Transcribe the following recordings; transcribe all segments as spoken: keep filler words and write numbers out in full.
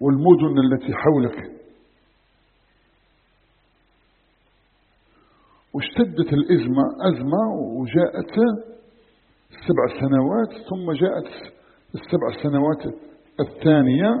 والمدن التي حولك. واشتدت الأزمة أزمة وجاءت السبع سنوات، ثم جاءت السبع سنوات الثانية،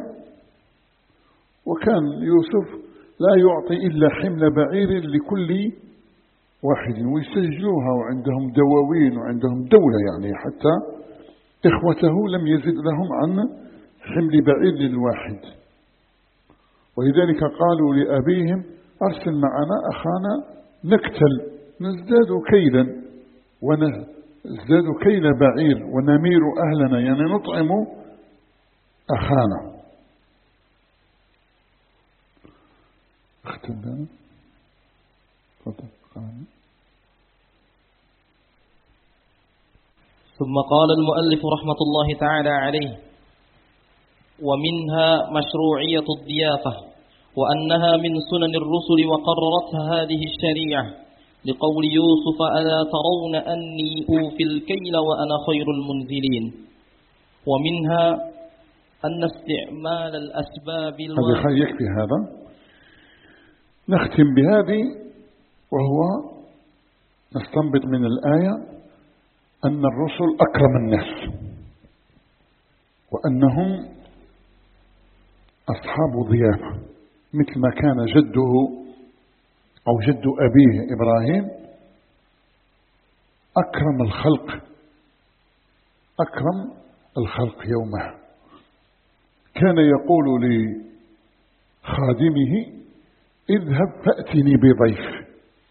وكان يوسف لا يعطي إلا حمل بعير لكل واحد ويسجلوها، وعندهم دواوين وعندهم دولة يعني، حتى إخوته لم يزد لهم عن حمل بعير للواحد. ولذلك قالوا لأبيهم أرسل معنا أخانا نكتل نزداد كيلا ونزداد كيل بعير ونمير أهلنا، يعني نطعم أخانا. اختم لنا تفضل. ثم قال المؤلف رحمة الله تعالى عليه: ومنها مشروعية الضيافة، وأنها من سنن الرسل وقررتها هذه الشريعة، لقول يوسف: ألا ترون أني أوفي الكيل وأنا خير المنزلين. ومنها أن استعمال الأسباب هذا يكفي هذا. نختم بهذه، وهو نستنبط من الآية أن الرسل أكرم الناس، وأنهم أصحاب ضيافة، مثل ما كان جده أو جد أبيه إبراهيم أكرم الخلق أكرم الخلق يومه. كان يقول لخادمه: اذهب فأتني بضيف،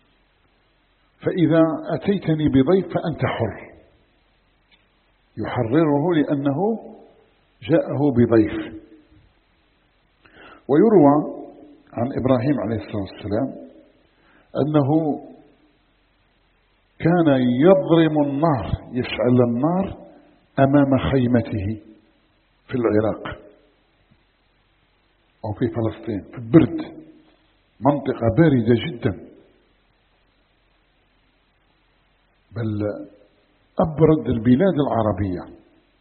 فإذا أتيتني بضيف فأنت حر. يحرره لأنه جاءه بضيف. ويروى عن إبراهيم عليه الصلاة والسلام أنه كان يضرم النار، يشعل النار أمام خيمته في العراق أو في فلسطين في البرد، منطقة باردة جدا، بل أبرد البلاد العربية.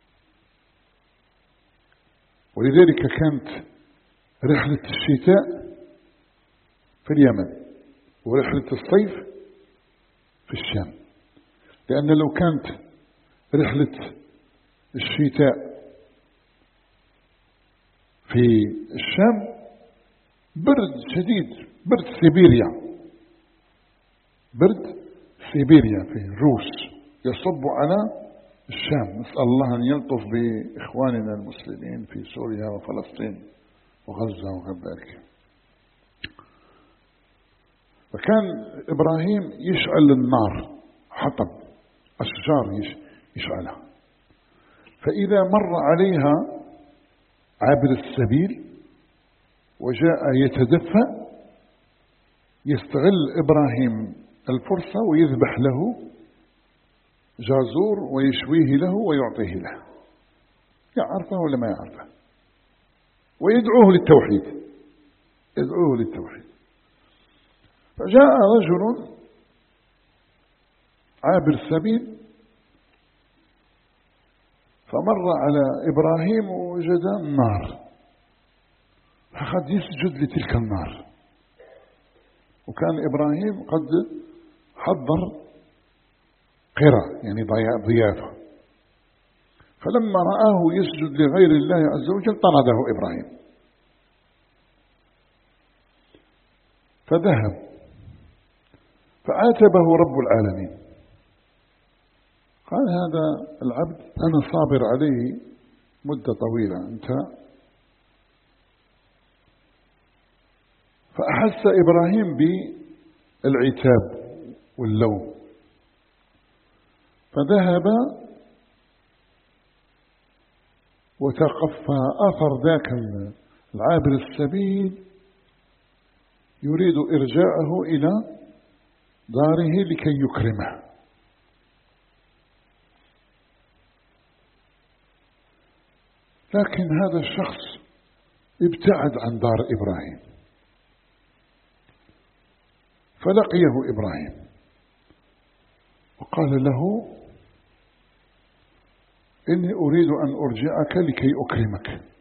ولذلك كانت رحلة الشتاء في اليمن ورحلة الصيف في الشام، لأن لو كانت رحلة الشتاء في الشام برد شديد، برد سيبيريا، برد سيبيريا في الروس يصب على الشام. نسأل الله أن يلطف بإخواننا المسلمين في سوريا وفلسطين وغزة وغير ذلك. فكان إبراهيم يشعل النار، حطب أشجار يشعلها، فإذا مر عليها عابر السبيل وجاء يتدفأ يستغل إبراهيم الفرصة ويذبح له جازور ويشويه له ويعطيه له، يعرفه ولا ما يعرفه، ويدعوه للتوحيد يدعوه للتوحيد. فجاء رجل عابر السبيل فمر على إبراهيم ووجد النار، فقد يسجد لتلك النار. وكان إبراهيم قد حضر قرى يعني ضيافة، فلما رآه يسجد لغير الله عز وجل طرده إبراهيم، فذهب فعاتبه رب العالمين، قال: هذا العبد أنا صابر عليه مدة طويلة، أنت. فأحس إبراهيم بالعتاب واللوم، فذهب وتقفى أثر ذاك العابر السبيل يريد إرجاعه إلى داره لكي يكرمه. لكن هذا الشخص ابتعد عن دار إبراهيم، فلقيه إبراهيم وقال له: إني أريد أن أرجعك لكي أكرمك.